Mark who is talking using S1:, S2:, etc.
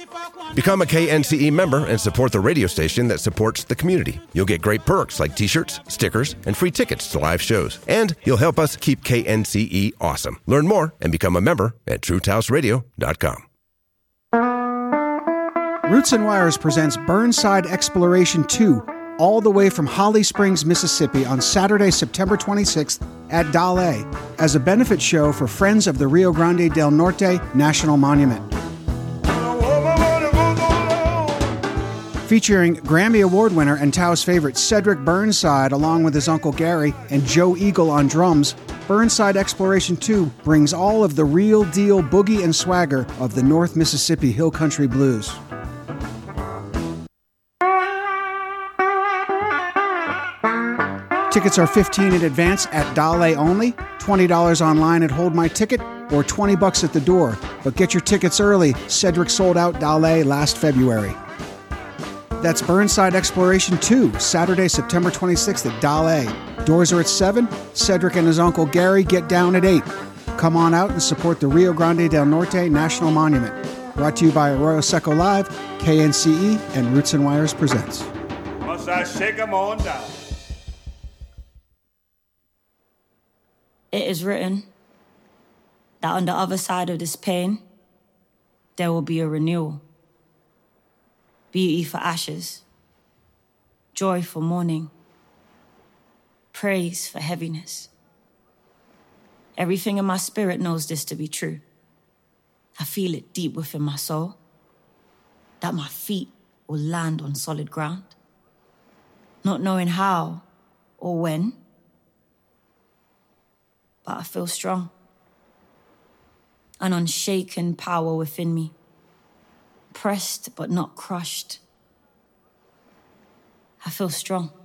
S1: Become a KNCE member and support the radio station that supports the community. You'll get great perks like t-shirts, stickers, and free tickets to live shows. And you'll help us keep KNCE awesome. Learn more and become a member at truthhouseradio.com.
S2: Roots and Wires presents Burnside Exploration 2, all the way from Holly Springs, Mississippi on Saturday, September 26th at Dale as a benefit show for Friends of the Rio Grande del Norte National Monument. Featuring Grammy Award winner and Tao's favorite Cedric Burnside along with his Uncle Gary and Joe Eagle on drums, Burnside Exploration 2 brings all of the real deal boogie and swagger of the North Mississippi Hill Country Blues. Tickets are $15 in advance at Dale only, $20 online at Hold My Ticket, or $20 at the door. But get your tickets early. Cedric sold out Dale last February. That's Burnside Exploration 2, Saturday, September 26th at Dale. Doors are at 7. Cedric and his Uncle Gary get down at 8. Come on out and support the Rio Grande del Norte National Monument. Brought to you by Arroyo Seco Live, KNCE, and Roots and Wires presents.
S3: Must I shake 'em on down?
S4: It is written that on the other side of this pain, there will be a renewal. Beauty for ashes, joy for mourning, praise for heaviness. Everything in my spirit knows this to be true. I feel it deep within my soul, that my feet will land on solid ground, not knowing how or when, but I feel strong. An unshaken power within me, pressed but not crushed. I feel strong.